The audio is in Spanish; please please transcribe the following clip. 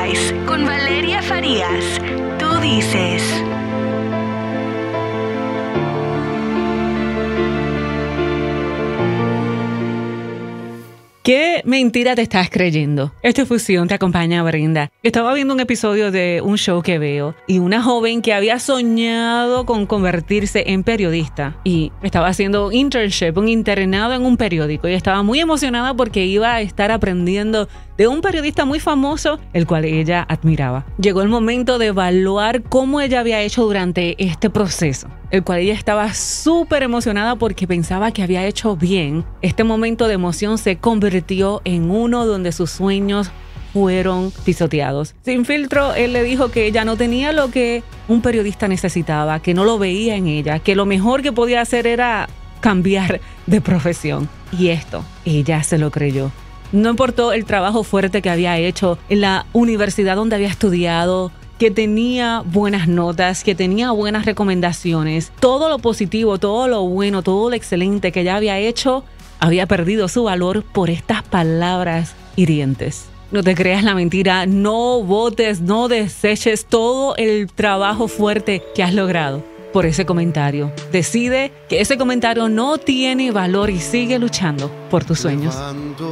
Paradise con Valeria Farías. Tú dices. ¿Qué mentira te estás creyendo? Esta fusión te acompaña Brenda. Estaba viendo un episodio de un show que veo y una joven que había soñado con convertirse en periodista y estaba haciendo un internship, un internado en un periódico y estaba muy emocionada porque iba a estar aprendiendo de un periodista muy famoso, el cual ella admiraba. Llegó el momento de evaluar cómo ella había hecho durante este proceso, el cual ella estaba súper emocionada porque pensaba que había hecho bien. Este momento de emoción se convirtió en uno donde sus sueños fueron pisoteados. Sin filtro, él le dijo que ella no tenía lo que un periodista necesitaba, que no lo veía en ella, que lo mejor que podía hacer era cambiar de profesión. Y esto, ella se lo creyó. No importó el trabajo fuerte que había hecho en la universidad donde había estudiado, que tenía buenas notas, que tenía buenas recomendaciones. Todo lo positivo, todo lo bueno, todo lo excelente que ella había hecho, había perdido su valor por estas palabras hirientes. No te creas la mentira, no votes, no deseches todo el trabajo fuerte que has logrado por ese comentario. Decide que ese comentario no tiene valor y sigue luchando por tus sueños.